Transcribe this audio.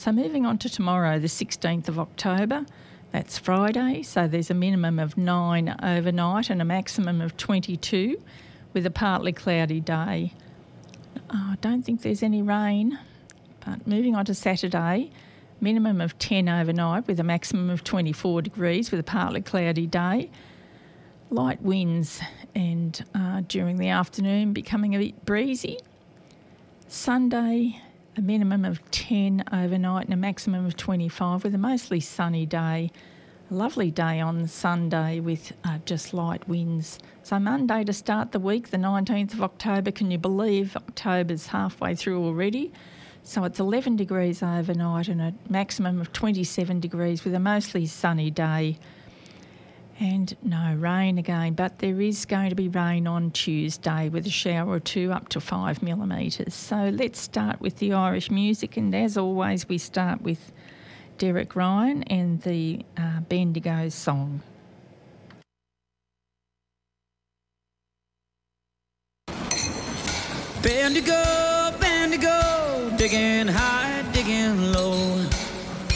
So moving on to tomorrow, the 16th of October, that's Friday, so there's a minimum of 9 overnight and a maximum of 22 with a partly cloudy day. I don't think there's any rain, but moving on to Saturday, minimum of 10 overnight with a maximum of 24 degrees with a partly cloudy day. Light winds and during the afternoon becoming a bit breezy. Sunday, a minimum of 10 overnight and a maximum of 25 with a mostly sunny day. A lovely day on Sunday with just light winds. So Monday to start the week, the 19th of October, can you believe October's halfway through already? So it's 11 degrees overnight and a maximum of 27 degrees with a mostly sunny day. And no rain again, but there is going to be rain on Tuesday with a shower or two up to 5 millimetres. So let's start with the Irish music, and as always we start with Derek Ryan and the Bendigo song. Bendigo, Bendigo, digging high